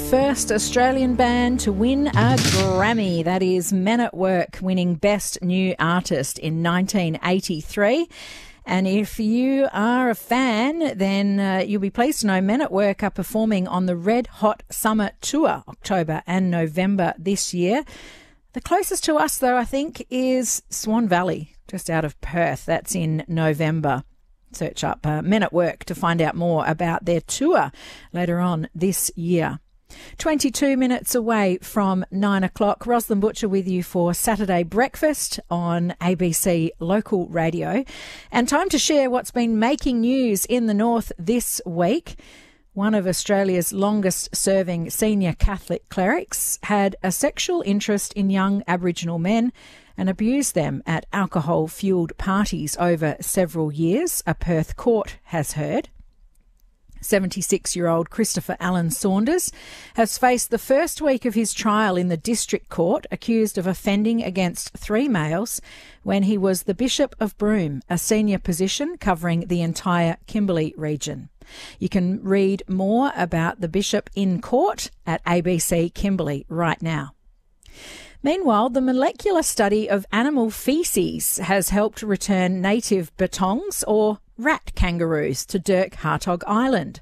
first Australian band to win a Grammy. That is Men at Work winning Best New Artist in 1983. And if you are a fan, then you'll be pleased to know Men at Work are performing on the Red Hot Summer Tour, October and November this year. The closest to us, though, I think, is Swan Valley, just out of Perth. That's in November. Search up Men at Work to find out more about their tour later on this year. 22 minutes away from 9 o'clock. Rosalind Butcher with you for Saturday Breakfast on ABC Local Radio. And time to share what's been making news in the North this week. One of Australia's longest-serving senior Catholic clerics had a sexual interest in young Aboriginal men and abused them at alcohol-fuelled parties over several years, a Perth court has heard. 76-year-old Christopher Allen Saunders has faced the first week of his trial in the District Court, accused of offending against 3 males when he was the Bishop of Broome, a senior position covering the entire Kimberley region. You can read more about the Bishop in court at ABC Kimberley right now. Meanwhile, the molecular study of animal faeces has helped return native betongs, or rat kangaroos, to Dirk Hartog Island.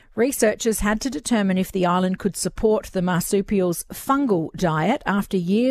Researchers had to determine if the island could support the marsupial's fungal diet after years